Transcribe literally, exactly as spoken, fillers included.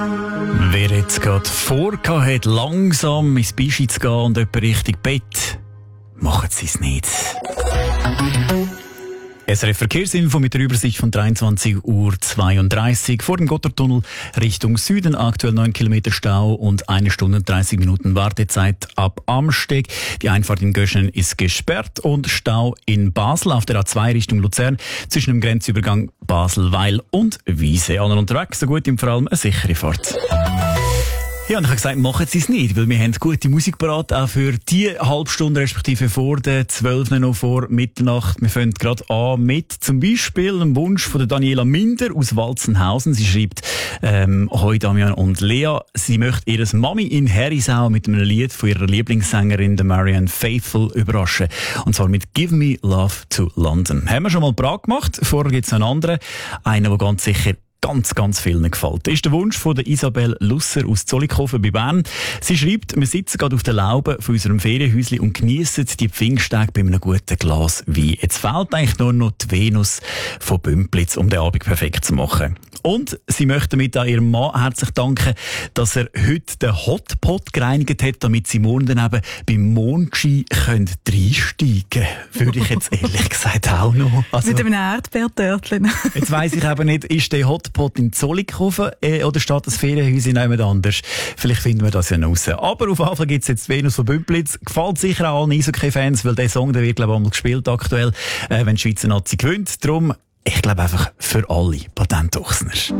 Wer jetzt gerade vorgehabt hat, langsam ins Bischi zu gehen und etwa Richtung Bett, machen Sie es nicht. S R F Verkehrsinfo mit der Übersicht von dreiundzwanzig Uhr zweiunddreißig vor dem Gotthardtunnel Richtung Süden. Aktuell neun Kilometer Stau und eine Stunde und dreißig Minuten Wartezeit ab Amsteg. Die Einfahrt in Göschen ist gesperrt und Stau in Basel auf der A zwei Richtung Luzern zwischen dem Grenzübergang Basel-Weil und Wiese. Alle unterwegs, so gut im vor allem eine sichere Fahrt. Ja, und ich habe gesagt, machen Sie es nicht, weil wir haben gute Musik parat, auch für die halbe Stunde, respektive vor der zwölf noch vor Mitternacht. Wir fangen gerade an mit zum Beispiel einem Wunsch von der Daniela Minder aus Walzenhausen. Sie schreibt, ähm, «Hoi Damian und Lea», sie möchte ihre Mami in Herisau mit einem Lied von ihrer Lieblingssängerin, der Marianne Faithfull, überraschen. Und zwar mit «Give Me Love to London». Haben wir schon mal parat gemacht. Vorher gibt es einen anderen, einen, der ganz sicher ganz, ganz vielen gefällt. Das ist der Wunsch von der Isabel Lusser aus Zollikofen bei Bern. Sie schreibt, wir sitzen gerade auf der Laube von unserem Ferienhäuschen und geniessen die Pfingsttage bei einem guten Glas Wein. Jetzt fehlt eigentlich nur noch die Venus von Bümplitz, um den Abend perfekt zu machen. Und sie möchte mit an ihrem Mann herzlich danken, dass er heute den Hotpot gereinigt hat, damit sie morgen dann eben beim Mondschein reinsteigen können. Würde ich jetzt ehrlich gesagt auch noch. Also, mit einem Erdbeertörtchen. Jetzt weiss ich eben nicht, ist der Hotpot in Zollikofen äh, oder steht das Ferienhäuschen jemand anders? Vielleicht finden wir das ja noch raus. Aber auf jeden Fall gibt es jetzt Venus von Bümplitz. Gefällt sicher auch allen Eishockey-Fans, weil der Song, der wird, glaube ich, einmal gespielt aktuell, äh, wenn die Schweizer Nazi gewinnt. Darum, ich glaube einfach für alle Patent-Ochsner.